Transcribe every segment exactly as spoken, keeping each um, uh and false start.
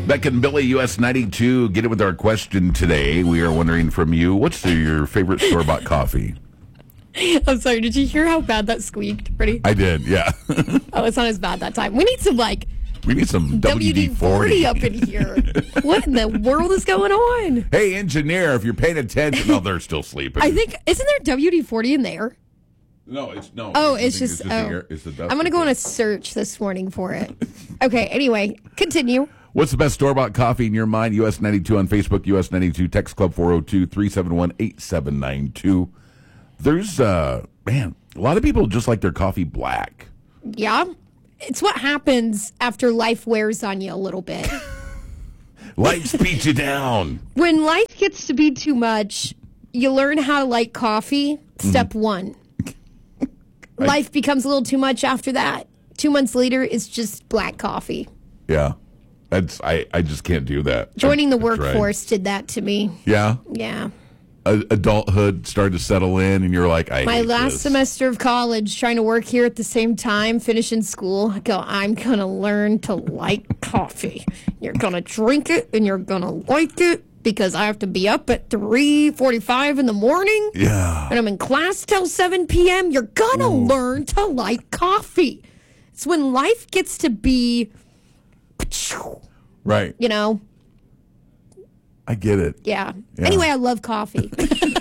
Beck and Billy, U S ninety-two, get it with our question today. We are wondering from you, what's your favorite store-bought coffee? I'm sorry, did you hear how bad that squeaked? Ready? I did, yeah. Oh, it's not as bad that time. We need some, like, We need some W D forty up in here. What in the world is going on? Hey, engineer, if you're paying attention. No, they're still sleeping. I think, isn't there W D forty in there? No, it's no. Oh, it's it's just, it's the oh. air- it's the dust I'm going to go on thing. a search this morning for it. Okay, anyway, continue. What's the best store-bought coffee in your mind? U S ninety-two on Facebook, U S ninety-two, text club four oh two, three seven one, eight seven nine two. There's, uh, man, a lot of people just like their coffee black. Yeah. It's what happens after life wears on you a little bit. Lights beat you down. When life gets to be too much, you learn how to like coffee. Step mm-hmm. one. Life becomes a little too much after that. Two months later, it's just black coffee. Yeah. That's I, I just can't do that. Joining the That's workforce right. did that to me. Yeah? Yeah. A- adulthood started to settle in, and you're like, I My hate last this. semester of college, trying to work here at the same time, finishing school, I go, I'm going to learn to like coffee. You're going to drink it, and you're going to like it, because I have to be up at three forty-five in the morning. Yeah. And I'm in class till seven p.m. You're going to learn to like coffee. It's when life gets to be, Right. you know, I get it. yeah. Yeah. Anyway, I love coffee.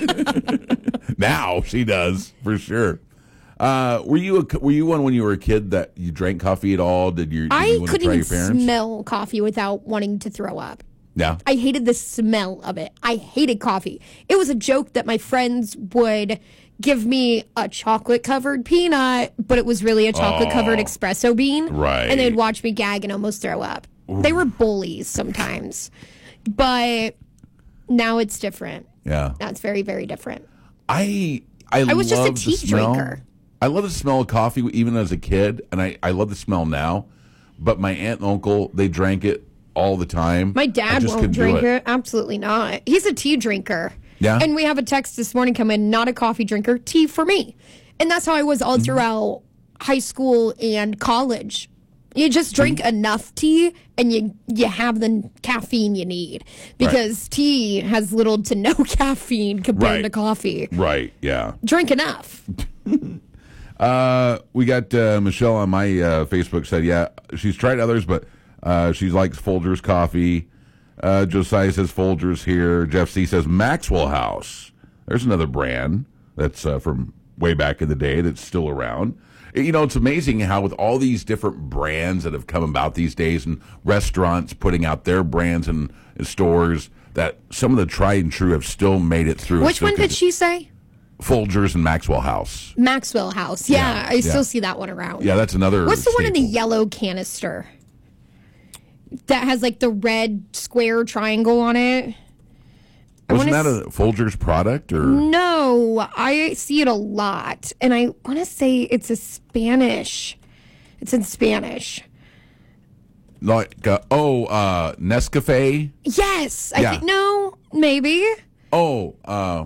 Now she does, for sure. Uh, were you a, were you one when you were a kid that you drank coffee at all? Did you, did I you want to couldn't try even your parents? smell coffee without wanting to throw up. Yeah. I hated the smell of it. I hated coffee. It was a joke that my friends would give me a chocolate-covered peanut, but it was really a chocolate-covered Oh. espresso bean. Right. And they'd watch me gag and almost throw up. Ooh. They were bullies sometimes. But now it's different. Yeah. Now it's very, very different. I I, I was just a love the tea smell. drinker. I love the smell of coffee even as a kid, and I, I love the smell now. But my aunt and uncle, they drank it all the time. My I dad just won't couldn't do drink it. it. Absolutely not. He's a tea drinker. Yeah? And we have a text this morning come in, not a coffee drinker, tea for me. And that's how I was all Mm-hmm. throughout high school and college. You just drink enough tea and you you have the caffeine you need. Because Right. tea has little to no caffeine compared Right. to coffee. Right, yeah. Drink enough. Uh, we got uh, Michelle on my uh, Facebook said, yeah, she's tried others, but uh, she likes Folgers coffee. Uh, Josiah says Folgers here. Jeff C says Maxwell House. There's another brand that's uh, from way back in the day that's still around. You know, it's amazing how with all these different brands that have come about these days and restaurants putting out their brands in, in stores, that some of the tried and true have still made it through. Which Still one did con- she say? Folgers and Maxwell House. Maxwell House. Yeah, Yeah, I still yeah. see that one around. Yeah, that's another. What's the one in the staple. yellow canister that has like the red square triangle on it? I Wasn't wanna that a Folgers product or No, I see it a lot, and I want to say it's a Spanish. It's in Spanish. like uh, oh uh, Nescafe? Yes, I Yeah. think no, maybe. Oh, uh,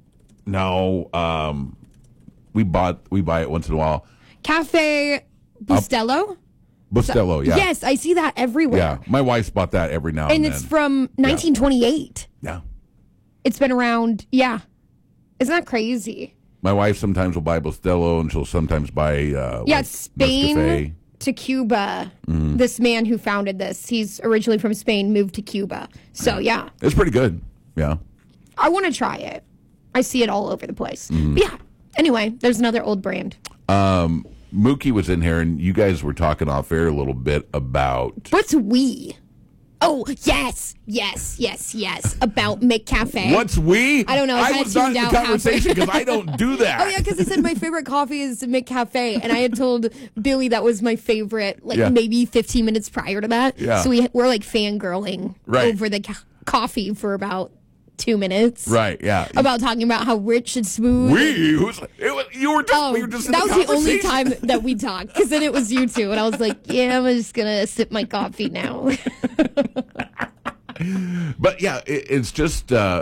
no. Um, we bought we buy it once in a while. Cafe Bustelo. Bustelo, yeah, Yes, I see that everywhere. yeah. My wife's bought that every now and, And then. it's from nineteen twenty-eight. yeah. It's been around. Yeah, isn't that crazy? My wife sometimes will buy Bustelo, and she'll sometimes buy uh, Yeah, like Spain Nescafe. to Cuba. Mm-hmm. This man who founded this, he's originally from Spain, moved to Cuba. So yeah, It's pretty good. Yeah. I want to try it. I see it all over the place. Mm-hmm. But yeah. Anyway, there's another old brand. Um, Mookie was in here, and you guys were talking off air a little bit about. What's we? Oh yes, yes, yes, yes. About McCafe. What's we? I don't know, I I kinda was not in tuned the out halfway. conversation because I don't do that. Oh yeah, because he said my favorite coffee is McCafe, and I had told Billy that was my favorite, like Yeah. maybe fifteen minutes prior to that. Yeah. So we we're like fangirling Right. over the ca- coffee for about two minutes. Right, yeah. About talking about how rich and smooth. We? Who's, it was, you were just, Oh, we were just in that the was the only conversation. time that we talked, because then it was you two, and I was like, yeah, I'm just gonna sip my coffee now. But yeah, it, it's just uh,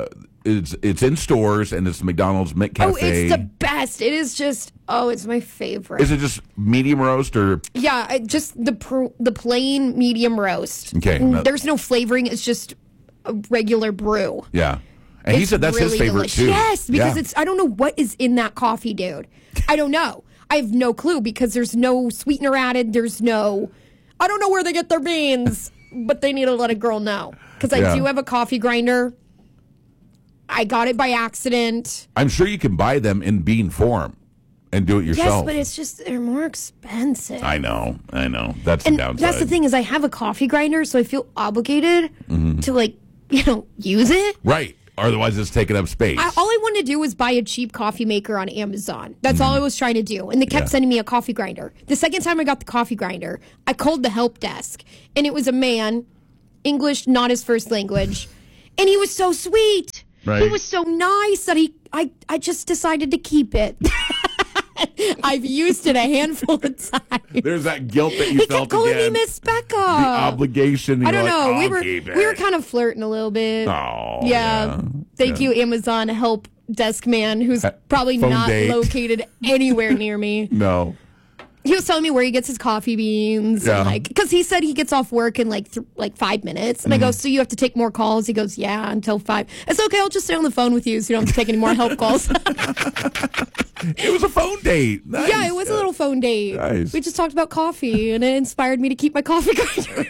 it's it's in stores and it's McDonald's McCafe. Oh, it's the best. It is just oh, it's my favorite. Is it just medium roast or? Yeah, I, just the pr- the plain medium roast. Okay, Mm, no- there's no flavoring. It's just a regular brew. Yeah, and he It's said that's really his favorite delicious. too. Yes, because Yeah. it's I don't know what is in that coffee, dude. I don't know. I have no clue because there's no sweetener added. There's no. I don't know where they get their beans, but they need to let a girl know because I Yeah. do have a coffee grinder. I got it by accident. I'm sure you can buy them in bean form and do it Yes, yourself. but it's just they're more expensive. I know, I know. That's And the downside. that's the thing is I have a coffee grinder, so I feel obligated Mm-hmm. to like you know use it. Right. Otherwise, it's taking up space. I, all I wanted to do was buy a cheap coffee maker on Amazon. That's all I was trying to do. And they kept Yeah. sending me a coffee grinder. The second time I got the coffee grinder, I called the help desk. And it was a man, English not his first language. And he was so sweet. Right. He was so nice that he I, I just decided to keep it. I've used it a handful of times. There's that guilt that you He felt kept calling again. me Miss Becca. The obligation. I don't you're know. like, we "I'll were keep it." we were kind of flirting a little bit. Oh, yeah. yeah. Thank Yeah. you, Amazon help desk man, who's probably phone not date. located anywhere near me. No. He was telling me where he gets his coffee beans, Yeah. and like because he said he gets off work in like th- like five minutes, and Mm-hmm. I go, so you have to take more calls? He goes, yeah, until five. It's okay. I'll just stay on the phone with you, so you don't have to take any more help calls. It was a phone date. Nice. Yeah, it was a little phone date. Nice. We just talked about coffee, and it inspired me to keep my coffee grinder.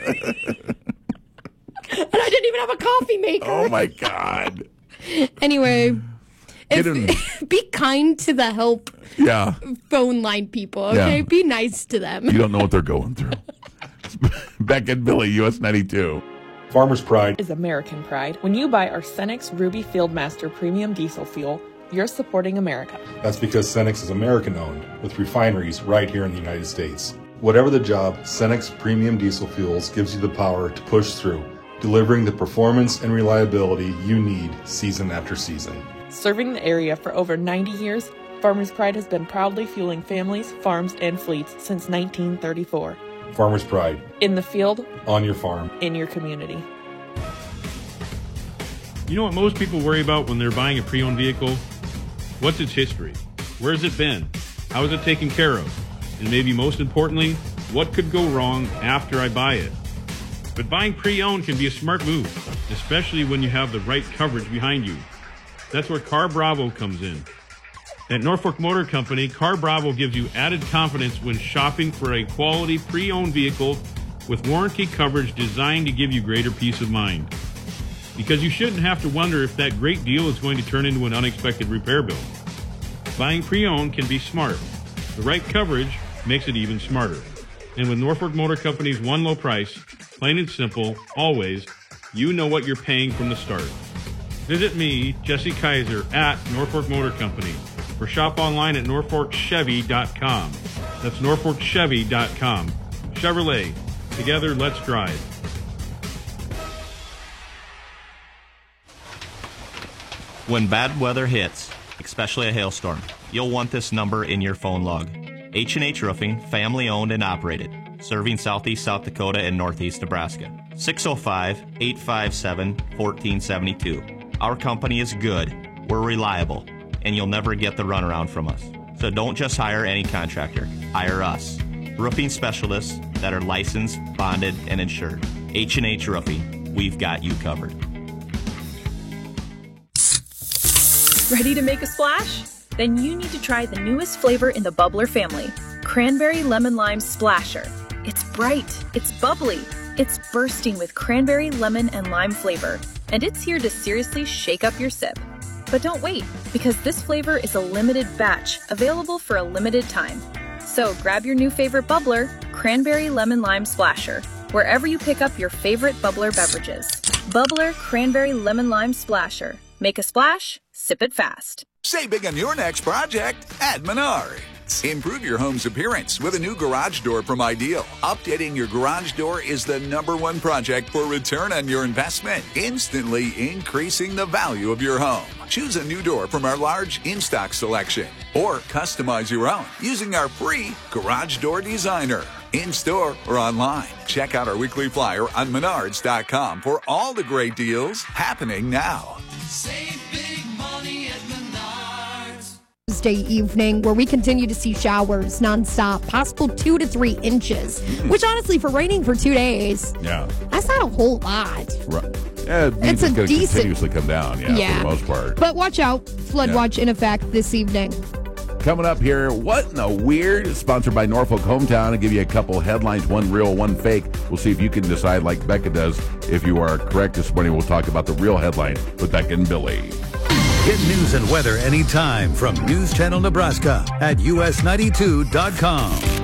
And I didn't even have a coffee maker. Oh my God. Anyway, Get if, him. be kind to the help Yeah. phone line people, okay? Yeah. Be nice to them. You don't know what they're going through. Beck and Billy, U S ninety-two. Farmer's Pride is American pride. When you buy Arsenic's Ruby Fieldmaster Premium Diesel Fuel, you're supporting America. That's because Cenex is American-owned, with refineries right here in the United States. Whatever the job, Cenex Premium Diesel Fuels gives you the power to push through, delivering the performance and reliability you need season after season. Serving the area for over ninety years, Farmer's Pride has been proudly fueling families, farms, and fleets since nineteen thirty-four. Farmer's Pride, In the field, on your farm. in your community. You know what most people worry about when they're buying a pre-owned vehicle? What's its history? Where has it been? How is it taken care of? And maybe most importantly, what could go wrong after I buy it? But buying pre-owned can be a smart move, especially when you have the right coverage behind you. That's where Car Bravo comes in. At Norfolk Motor Company, Car Bravo gives you added confidence when shopping for a quality pre-owned vehicle with warranty coverage designed to give you greater peace of mind. Because you shouldn't have to wonder if that great deal is going to turn into an unexpected repair bill. Buying pre-owned can be smart. The right coverage makes it even smarter. And with Norfolk Motor Company's one low price, plain and simple, always, you know what you're paying from the start. Visit me, Jesse Kaiser, at Norfolk Motor Company, or shop online at norfolk chevy dot com. That's norfolk chevy dot com. Chevrolet. Together, let's drive. When bad weather hits, especially a hailstorm, you'll want this number in your phone log. H and H Roofing, family owned and operated, serving southeast South Dakota and northeast Nebraska. six oh five, eight five seven, one four seven two. Our company is good, we're reliable, and you'll never get the runaround from us. So don't just hire any contractor, hire us. Roofing specialists that are licensed, bonded, and insured. H and H Roofing, we've got you covered. Ready to make a splash? Then you need to try the newest flavor in the Bubbler family, Cranberry Lemon Lime Splasher. It's bright, it's bubbly, it's bursting with cranberry, lemon, and lime flavor, and it's here to seriously shake up your sip. But don't wait, because this flavor is a limited batch, available for a limited time. So grab your new favorite bubbler, Cranberry Lemon Lime Splasher, wherever you pick up your favorite bubbler beverages. Bubbler Cranberry Lemon Lime Splasher. Make a splash, sip it fast. Save big on your next project at Menards. Improve your home's appearance with a new garage door from Ideal. Updating your garage door is the number one project for return on your investment, instantly increasing the value of your home. Choose a new door from our large in-stock selection or customize your own using our free Garage Door Designer. In-store or online. Check out our weekly flyer on menards dot com for all the great deals happening now. Save big Thursday evening, where we continue to see showers nonstop, possible two to three inches, which honestly, for raining for two days, Yeah. that's not a whole lot. Right. Yeah, it It's means a it's going to decent- continuously come down, yeah, Yeah. for the most part. But watch out, flood Yeah. watch in effect this evening. Coming up here, What in the Weird? Sponsored by Norfolk Hometown. I'll give you a couple headlines, one real, one fake. We'll see if you can decide, like Becca does, if you are correct this morning. We'll talk about the real headline with Becca and Billy. Get news and weather anytime from News Channel Nebraska at U S ninety-two dot com.